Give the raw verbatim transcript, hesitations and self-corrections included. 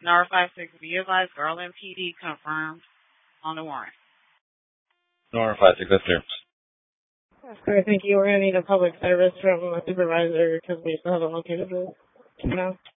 Number five six, be advised, Garland P D confirmed on the warrant. Number five six, that's clear. That's clear, thank you. We're going to need a public service from a supervisor because we still haven't located the now.